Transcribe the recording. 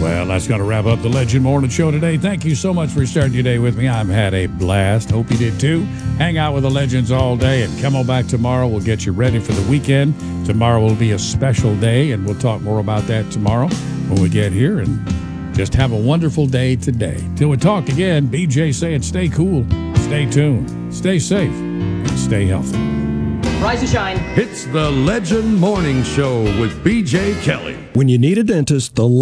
Well, that's going to wrap up the Legend Morning Show today. Thank you so much for starting your day with me. I've had a blast. Hope you did too. Hang out with the Legends all day and come on back tomorrow. We'll get you ready for the weekend. Tomorrow will be a special day, and we'll talk more about that tomorrow when we get here. And just have a wonderful day today. Till we talk again, BJ saying stay cool, stay tuned, stay safe, and stay healthy. Rise and shine. It's the Legend Morning Show with BJ Kelly. When you need a dentist, the